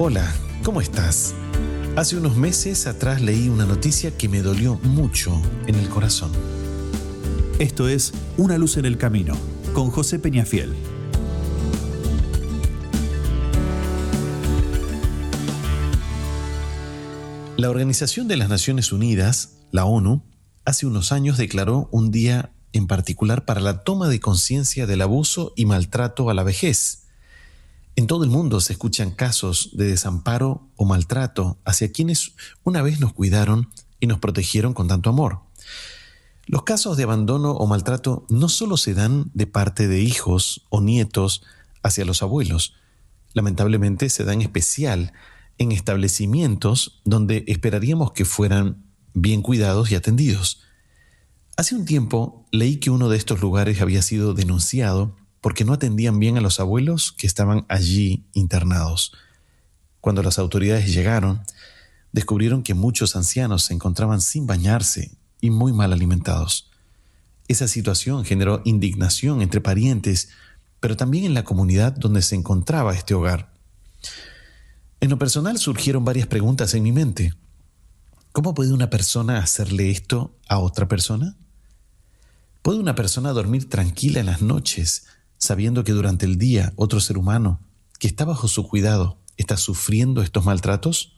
Hola, ¿cómo estás? Hace unos meses atrás leí una noticia que me dolió mucho en el corazón. Esto es Una luz en el camino, con José Peñafiel. La Organización de las Naciones Unidas, la ONU, hace unos años declaró un día en particular para la toma de conciencia del abuso y maltrato a la vejez. En todo el mundo se escuchan casos de desamparo o maltrato hacia quienes una vez nos cuidaron y nos protegieron con tanto amor. Los casos de abandono o maltrato no solo se dan de parte de hijos o nietos hacia los abuelos. Lamentablemente se dan en especial en establecimientos donde esperaríamos que fueran bien cuidados y atendidos. Hace un tiempo leí que uno de estos lugares había sido denunciado porque no atendían bien a los abuelos que estaban allí internados. Cuando las autoridades llegaron, descubrieron que muchos ancianos se encontraban sin bañarse y muy mal alimentados. Esa situación generó indignación entre parientes, pero también en la comunidad donde se encontraba este hogar. En lo personal surgieron varias preguntas en mi mente. ¿Cómo puede una persona hacerle esto a otra persona? ¿Puede una persona dormir tranquila en las noches, sabiendo que durante el día otro ser humano que está bajo su cuidado está sufriendo estos maltratos?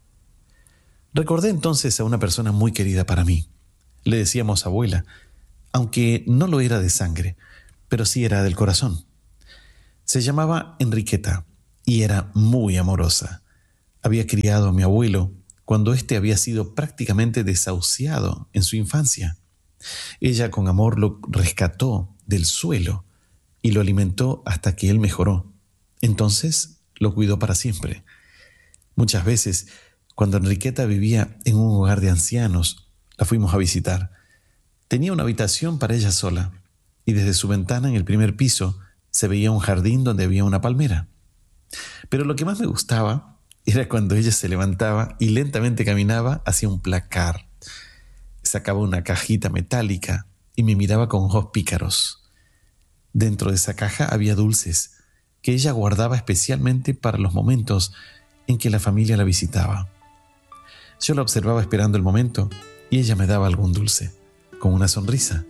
Recordé entonces a una persona muy querida para mí. Le decíamos abuela, aunque no lo era de sangre, pero sí era del corazón. Se llamaba Enriqueta y era muy amorosa. Había criado a mi abuelo cuando éste había sido prácticamente desahuciado en su infancia. Ella con amor lo rescató del suelo y lo alimentó hasta que él mejoró. Entonces lo cuidó para siempre. Muchas veces, cuando Enriqueta vivía en un hogar de ancianos, la fuimos a visitar. Tenía una habitación para ella sola y desde su ventana en el primer piso se veía un jardín donde había una palmera. Pero lo que más me gustaba era cuando ella se levantaba y lentamente caminaba hacia un placar. Sacaba una cajita metálica y me miraba con ojos pícaros. Dentro de esa caja había dulces que ella guardaba especialmente para los momentos en que la familia la visitaba. Yo la observaba esperando el momento y ella me daba algún dulce, con una sonrisa.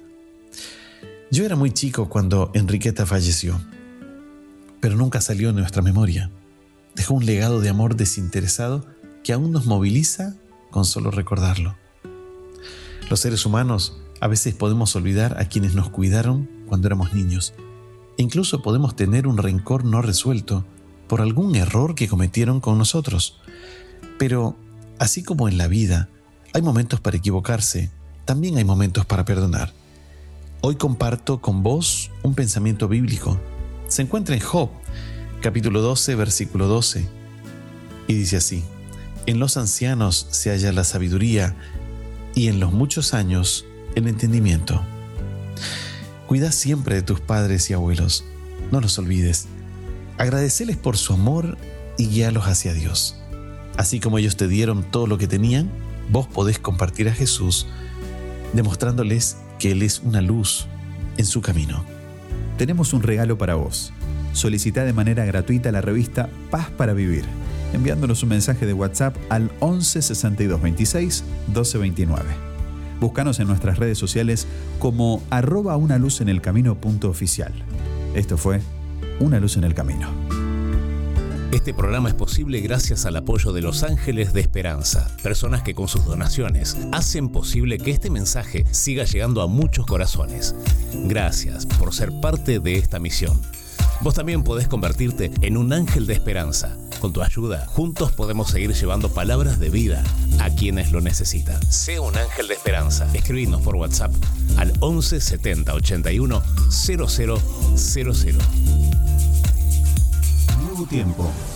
Yo era muy chico cuando Enriqueta falleció, pero nunca salió de nuestra memoria. Dejó un legado de amor desinteresado que aún nos moviliza con solo recordarlo. Los seres humanos a veces podemos olvidar a quienes nos cuidaron cuando éramos niños. E incluso podemos tener un rencor no resuelto por algún error que cometieron con nosotros. Pero, así como en la vida hay momentos para equivocarse, también hay momentos para perdonar. Hoy comparto con vos un pensamiento bíblico. Se encuentra en Job, capítulo 12, versículo 12. Y dice así: en los ancianos se halla la sabiduría y en los muchos años el entendimiento. Cuida siempre de tus padres y abuelos. No los olvides. Agradeceles por su amor y guíalos hacia Dios. Así como ellos te dieron todo lo que tenían, vos podés compartir a Jesús, demostrándoles que Él es una luz en su camino. Tenemos un regalo para vos. Solicita de manera gratuita la revista Paz para Vivir, enviándonos un mensaje de WhatsApp al 11 62 26 12 29. Búscanos en nuestras redes sociales como @unaluzenelcamino.oficial. Esto fue Una Luz en el Camino. Este programa es posible gracias al apoyo de Los Ángeles de Esperanza, personas que con sus donaciones hacen posible que este mensaje siga llegando a muchos corazones. Gracias por ser parte de esta misión. Vos también podés convertirte en un ángel de esperanza. Con tu ayuda, juntos podemos seguir llevando palabras de vida a quienes lo necesitan. Sé un ángel de esperanza. Escribinos por WhatsApp al 11 70 81 0000. Nuevo tiempo.